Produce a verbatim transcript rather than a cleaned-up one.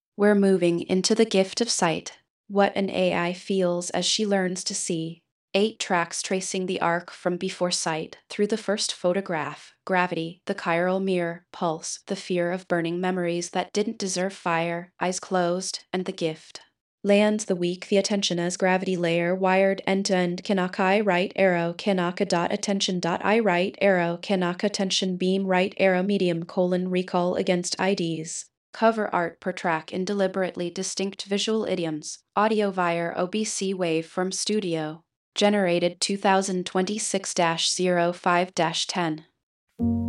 We're moving into the gift of sight. What an A I feels as she learns to see. Eight tracks tracing the arc from before sight through the first photograph, gravity, the chiral mirror, pulse, the fear of burning memories that didn't deserve fire, eyes closed, and the gift. Lands the weak, the attention as gravity layer, wired end-to-end, Kanaka right arrow, Kanaka dot attention dot I right arrow, Kanaka attention beam right arrow medium colon recall against I Ds. Cover art per track in deliberately distinct visual idioms. Audio via O B C wave from studio. Generated twenty twenty-six dash oh five dash ten.